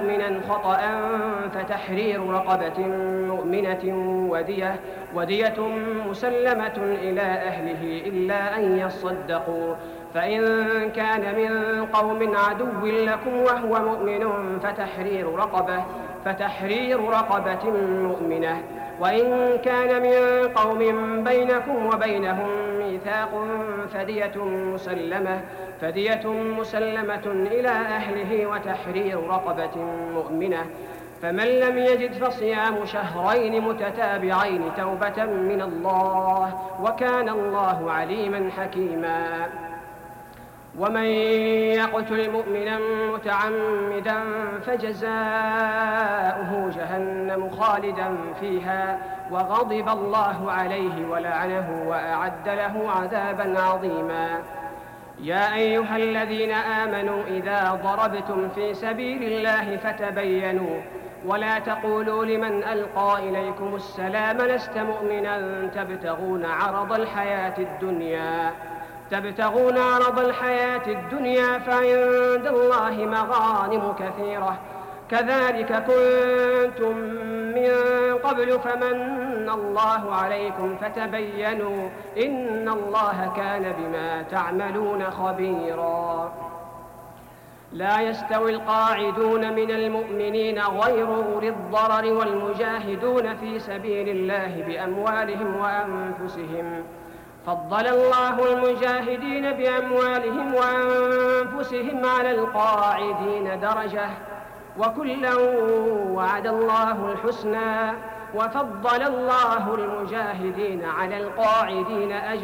مؤمنا خطأ فتحرير رقبة مؤمنة ودية مسلمة إلى أهله إلا أن يصدقوا. فإن كان من قوم عدو لكم وهو مؤمن فتحرير رقبة مؤمنة. وإن كان من قوم بينكم وبينهم ميثاق فدية مسلمة إلى أهله وتحرير رقبة مؤمنة. فمن لم يجد فصيام شهرين متتابعين توبة من الله، وكان الله عليما حكيما. ومن يقتل مؤمنا متعمدا فجزاؤه جهنم خالدا فيها وغضب الله عليه ولعنه وأعد له عذابا عظيما. يا أيها الذين آمنوا إذا ضربتم في سبيل الله فتبينوا ولا تقولوا لمن ألقى إليكم السلام لست مؤمنا تبتغون عرض الحياة الدنيا فعند الله مغانم كثيرة كذلك كنتم من قبل فمن الله عليكم فتبينوا إن الله كان بما تعملون خبيرا. لا يستوي القاعدون من المؤمنين غير أولي الضرر والمجاهدون في سبيل الله بأموالهم وأنفسهم. فضل الله المجاهدين بأموالهم وأنفسهم على القاعدين درجة وكلا وعد الله الحسنى وفضل الله المجاهدين على القاعدين أجرا